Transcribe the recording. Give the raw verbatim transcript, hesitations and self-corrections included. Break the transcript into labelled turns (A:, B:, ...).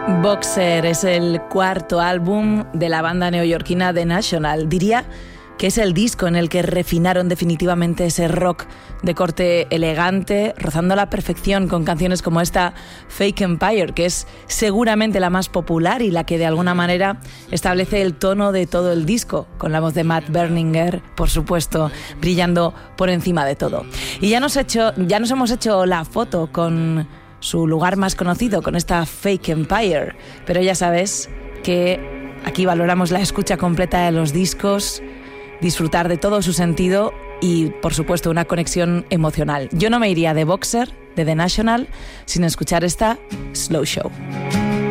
A: Boxer es el cuarto álbum de la banda neoyorquina The National. Diría que es el disco en el que refinaron definitivamente ese rock de corte elegante, rozando la perfección con canciones como esta Fake Empire, que es seguramente la más popular y la que de alguna manera establece el tono de todo el disco, con la voz de Matt Berninger, por supuesto, brillando por encima de todo. Y ya nos, hecho, ya nos hemos hecho la foto con su lugar más conocido, con esta Fake Empire, pero ya sabes que aquí valoramos la escucha completa de los discos, disfrutar de todo su sentido y, por supuesto, una conexión emocional. Yo no me iría de Boxer, de The National, sin escuchar esta Slow Show.